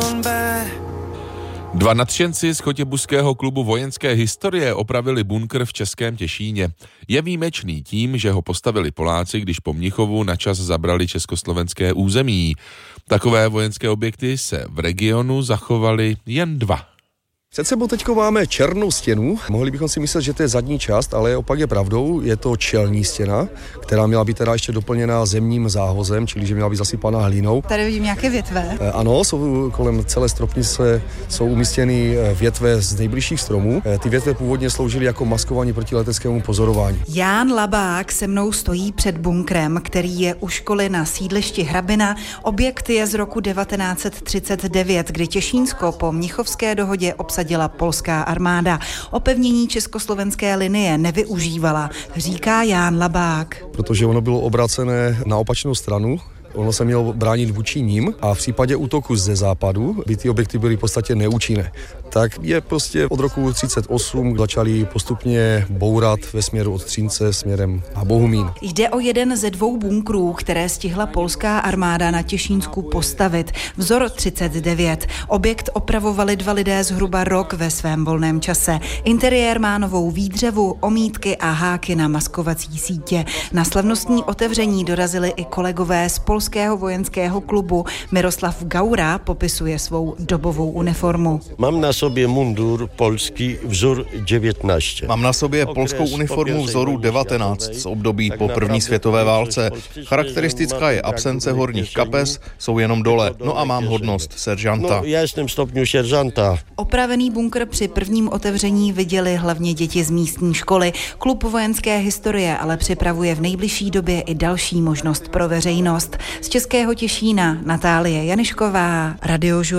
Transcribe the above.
Dva nadšenci z chotěbuského klubu vojenské historie opravili bunkr v Českém Těšíně. Je výjimečný tím, že ho postavili Poláci, když po Mnichovu na čas zabrali československé území. Takové vojenské objekty se v regionu zachovaly jen dva. Před sebou teďko máme černou stěnu, mohli bychom si myslet, že to je zadní část, ale opak je pravdou, je to čelní stěna, která měla být teda ještě doplněná zemním záhozem, čili že měla být zasypaná hlínou. Tady vidím nějaké větve. Ano, jsou kolem celé stropnice jsou umístěny větve z nejbližších stromů. Ty větve původně sloužily jako maskování proti leteckému pozorování. Ján Labák se mnou stojí před bunkrem, který je u školy na sídlišti Hrabina. Objekt je z roku 1939, kdy Těšínsko po Mnichovské dohodě obsadila polská armáda. Opevnění československé linie nevyužívala, říká Ján Labák. Protože ono bylo obrácené na opačnou stranu. Ono se mělo bránit vůči ním a v případě útoku ze západu by ty objekty byly v podstatě neúčinné. Tak je prostě od roku 1938 začali postupně bourat ve směru od Třince směrem na Bohumín. Jde o jeden ze dvou bunkrů, které stihla polská armáda na Těšínsku postavit. Vzor 39. Objekt opravovali dva lidé zhruba rok ve svém volném čase. Interiér má novou výdřevu, omítky a háky na maskovací sítě. Na slavnostní otevření dorazili i kolegové z polského vojenského klubu. Miroslav Gaura popisuje svou dobovou uniformu. Mám na sobě mundur polský vzor 19. Mám na sobě polskou uniformu vzoru 19 z období po první světové válce. Charakteristická je absence horních kapes, jsou jenom dole. No a mám hodnost seržanta. Já jsem stupňu seržanta. Opravený bunkr při prvním otevření viděli hlavně děti z místní školy. Klub vojenské historie ale připravuje v nejbližší době i další možnost pro veřejnost. Z Českého Těšína Natálie Janišková, Radiožur.